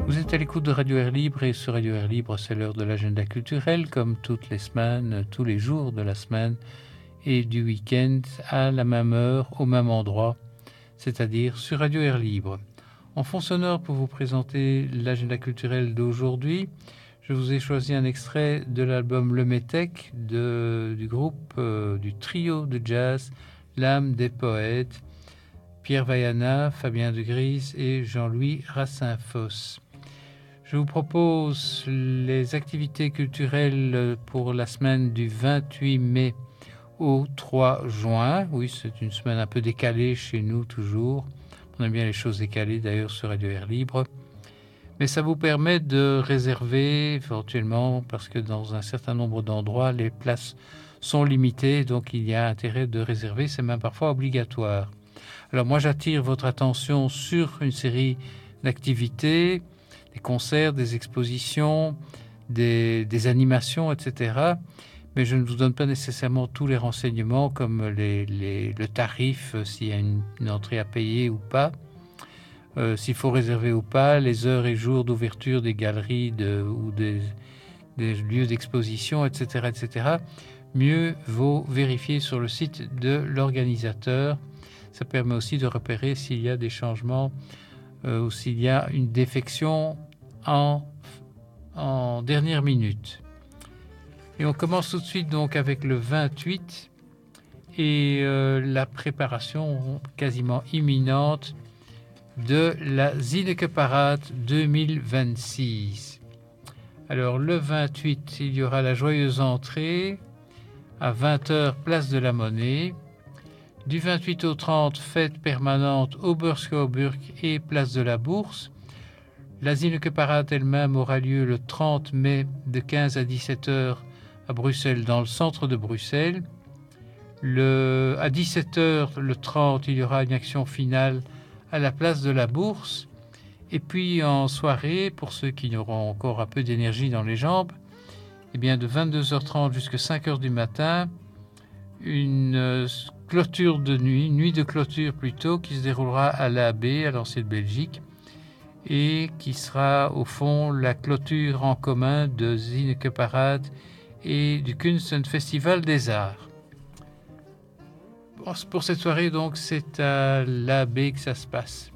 Vous êtes à l'écoute de Radio Air Libre et sur Radio Air Libre, c'est l'heure de l'agenda culturel comme toutes les semaines, tous les jours de la semaine et du week-end à la même heure, au même endroit, c'est-à-dire sur Radio Air Libre. En fond sonore pour vous présenter l'agenda culturel d'aujourd'hui, je vous ai choisi un extrait de l'album Le Métèque du groupe, du trio de jazz L'âme des poètes, Pierre Vaiana, Fabien de Gries et Jean-Louis Rassin-Fosse. Je vous propose les activités culturelles pour la semaine du 28 mai au 3 juin. Oui, c'est une semaine un peu décalée chez nous toujours. On aime bien les choses décalées d'ailleurs sur Radio Air Libre. Mais ça vous permet de réserver éventuellement parce que dans un certain nombre d'endroits, les places sont limitées. Donc il y a intérêt de réserver, c'est même parfois obligatoire. Alors moi j'attire votre attention sur une série d'activités, des concerts, des expositions, des animations, etc. Mais je ne vous donne pas nécessairement tous les renseignements comme le tarif, s'il y a une entrée à payer ou pas, s'il faut réserver ou pas, les heures et jours d'ouverture des galeries ou des lieux d'exposition, etc., etc. Mieux vaut vérifier sur le site de l'organisateur. Ça permet aussi de repérer s'il y a des changements ou s'il y a une défection en dernière minute. Et on commence tout de suite donc avec le 28 et la préparation quasiment imminente de la Zinneke Parade 2026. Alors le 28, il y aura la joyeuse entrée à 20h, place de la Monnaie. Du 28 au 30, fête permanente au Burg et place de la Bourse. La Zinneke Parade elle-même aura lieu le 30 mai de 15 à 17h à Bruxelles, dans le centre de Bruxelles. À 17h, le 30, il y aura une action finale à la place de la Bourse. Et puis en soirée, pour ceux qui auront encore un peu d'énergie dans les jambes, eh bien de 22h30 jusqu'à 5h du matin, une clôture de nuit, une nuit de clôture plutôt, qui se déroulera à l'AB, à l'ancienne Belgique, et qui sera au fond la clôture en commun de Zinneke Parade et du Kunstenfestival des Arts. Pour cette soirée, donc, c'est à l'AB que ça se passe.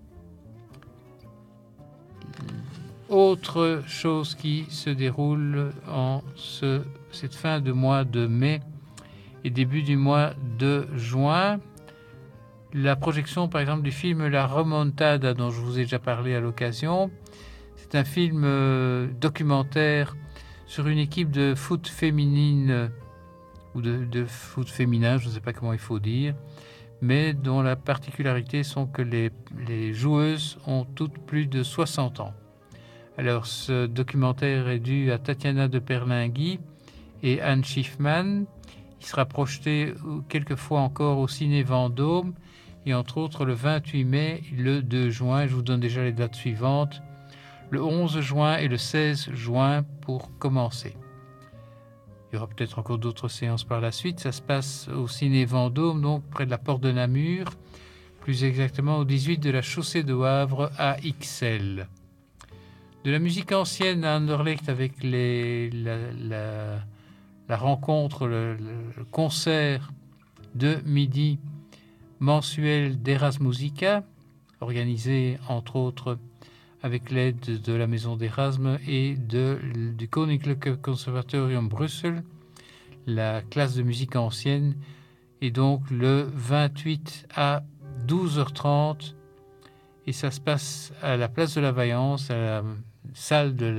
Autre chose qui se déroule en cette fin de mois de mai et début du mois de juin, la projection par exemple du film La Remontada dont je vous ai déjà parlé à l'occasion. C'est un film documentaire sur une équipe de foot féminine ou de foot féminin, je ne sais pas comment il faut dire, mais dont la particularité sont que les joueuses ont toutes plus de 60 ans. Alors ce documentaire est dû à Tatiana de Perlingui et Anne Schiffman. Il sera projeté quelquefois encore au Ciné Vendôme et entre autres le 28 mai, le 2 juin. Je vous donne déjà les dates suivantes. Le 11 juin et le 16 juin pour commencer. Il y aura peut-être encore d'autres séances par la suite. Ça se passe au Ciné Vendôme, donc près de la porte de Namur, plus exactement au 18 de la chaussée de Wavre à Ixelles. De la musique ancienne à Anderlecht avec la rencontre, le concert de midi mensuel d'Erasmusica, organisé entre autres avec l'aide de la Maison d'Erasme et du Koninklijke Conservatorium Bruxelles, la classe de musique ancienne, et donc le 28 à 12h30, et ça se passe à la place de la Vaillance, à la salle de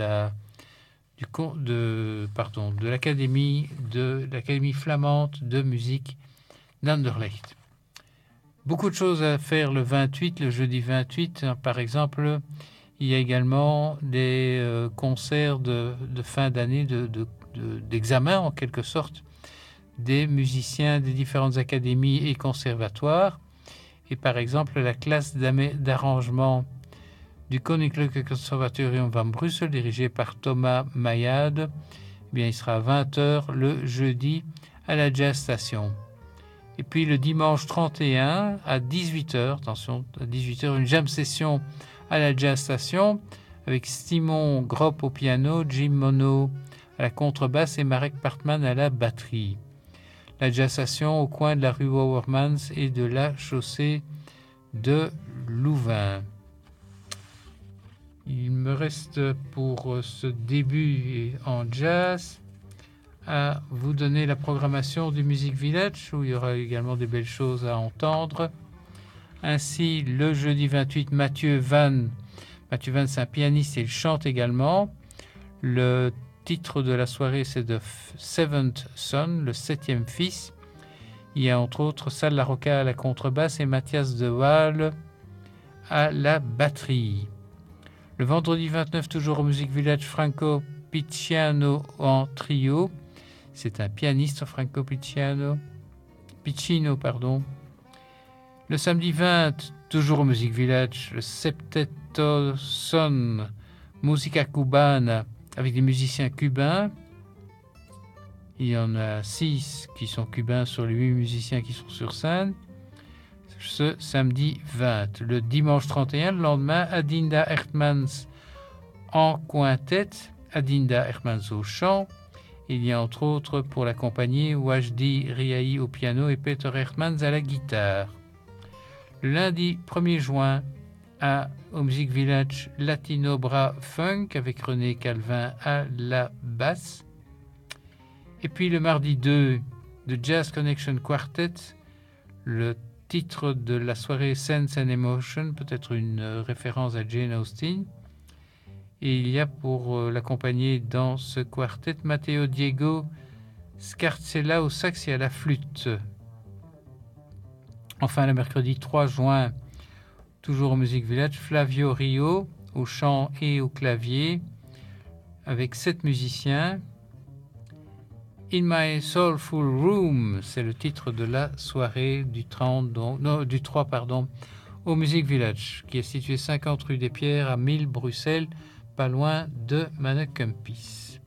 l'Académie flamande de musique d'Anderlecht. Beaucoup de choses à faire le 28, le jeudi 28. Par exemple, il y a également des concerts de fin d'année, d'examen en quelque sorte, des musiciens des différentes académies et conservatoires. Et par exemple, la classe d'arrangement du Koninklijke Conservatorium van Brussel, dirigé par Thomas Mayade, eh bien, il sera à 20h le jeudi à la Jazz Station. Et puis le dimanche 31 à 18h, attention, à 18h, une jam session à la Jazz Station avec Simon Gropp au piano, Jim Mono à la contrebasse et Marek Partman à la batterie. La jazz session au coin de la rue Wouwermans et de la chaussée de Louvain. Il me reste pour ce début en jazz à vous donner la programmation du Music Village, où il y aura également des belles choses à entendre. Ainsi, le jeudi 28, Mathieu Van, c'est un pianiste et il chante également. Le titre de la soirée, c'est The Seventh Son, le septième fils. Il y a entre autres Sal Larocca à la contrebasse et Mathias de Waal à la batterie. Le vendredi 29, toujours au Music Village, Franco Picciano en trio. C'est un pianiste, Franco Piccino. Le samedi 20, toujours au Music Village, le Septetto Son Musica Cubana avec des musiciens cubains. Il y en a 6 qui sont cubains sur les 8 musiciens qui sont sur scène. Ce samedi 20. Le dimanche 31, le lendemain, Adinda Hertmans en quintette, Adinda Hertmans au chant. Il y a entre autres pour l'accompagner Wajdi Riahi au piano et Peter Hertmans à la guitare. Le lundi 1er juin, au Music Village, Latino Bra Funk avec René Calvin à la basse. Et puis le mardi 2, The Jazz Connection Quartet, le titre de la soirée Sense and Emotion, peut-être une référence à Jane Austen. Et il y a pour l'accompagner dans ce quartet Matteo Diego Scarcella au sax et à la flûte. Enfin, le mercredi 3 juin, toujours au Music Village, Flavio Rio au chant et au clavier avec 7 musiciens. In My Soulful Room, c'est le titre de la soirée du 3 au Music Village, qui est situé 50 rue des Pierres à 1000 Bruxelles, pas loin de Mannekempis.